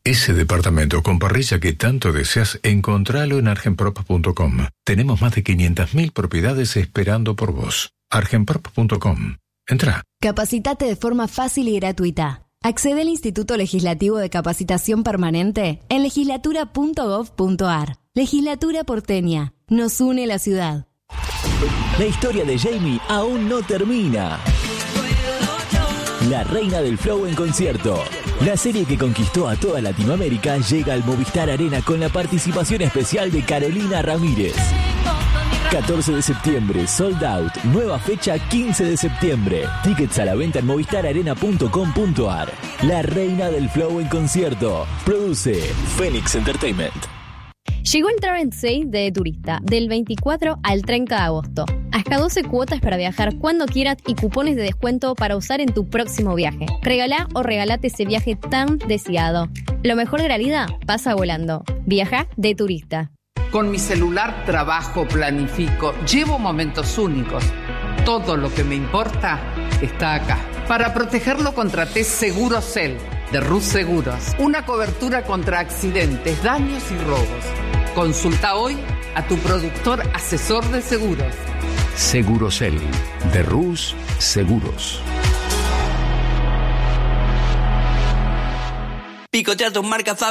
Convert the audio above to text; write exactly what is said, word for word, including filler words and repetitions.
Ese departamento con parrilla que tanto deseas, encontralo en argenprop punto com. Tenemos más de quinientas mil propiedades esperando por vos. argenprop punto com. Entrá. Capacitate de forma fácil y gratuita. Accede al Instituto Legislativo de Capacitación Permanente en legislatura punto gov punto ar. Legislatura porteña. Nos une la ciudad. La historia de Jamie aún no termina. La reina del flow en concierto. La serie que conquistó a toda Latinoamérica llega al Movistar Arena con la participación especial de Carolina Ramírez. catorce de septiembre, sold out. Nueva fecha quince de septiembre. Tickets a la venta en movistar arena punto com punto ar. La reina del flow en concierto. Produce Phoenix Entertainment. Llegó el Travel Sale de Turista, del veinticuatro al treinta de agosto. Hasta doce cuotas para viajar cuando quieras y cupones de descuento para usar en tu próximo viaje. Regalá o regalate ese viaje tan deseado. Lo mejor de la vida pasa volando. Viaja de Turista. Con mi celular trabajo, planifico, llevo momentos únicos. Todo lo que me importa está acá. Para protegerlo contraté Segurocel de Rus Seguros. Una cobertura contra accidentes, daños y robos. Consulta hoy a tu productor asesor de seguros. Segurocel de Rus Seguros. Picotea tus marcas